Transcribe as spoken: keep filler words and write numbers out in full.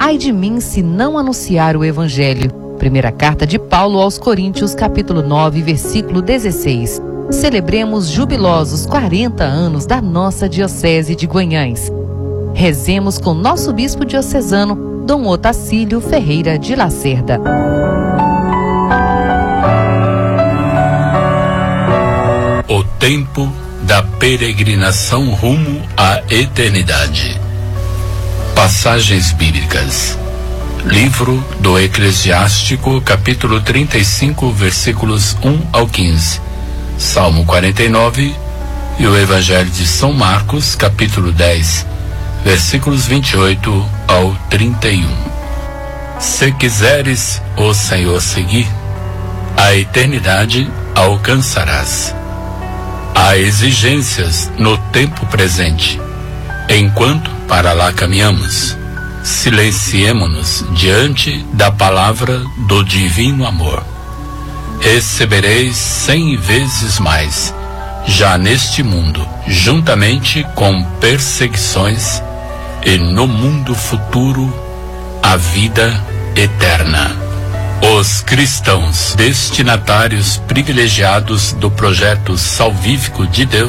Ai de mim se não anunciar o Evangelho. Primeira carta de Paulo aos Coríntios, capítulo nove, versículo dezesseis. Celebremos jubilosos quarenta anos da nossa Diocese de Guanhães. Rezemos com nosso bispo diocesano, Dom Otacílio Ferreira de Lacerda. O tempo da peregrinação rumo à eternidade. Passagens bíblicas. Livro do Eclesiástico, capítulo trinta e cinco, versículos um ao quinze. Salmo quarenta e nove e o Evangelho de São Marcos, capítulo dez, versículos vinte e oito ao trinta e um. Se quiseres o Senhor seguir, a eternidade alcançarás. Há exigências no tempo presente, enquanto para lá caminhamos. Silenciemo-nos diante da palavra do divino amor. Recebereis cem vezes mais, já neste mundo, juntamente com perseguições, e no mundo futuro, a vida eterna. Os cristãos, destinatários privilegiados do projeto salvífico de Deus,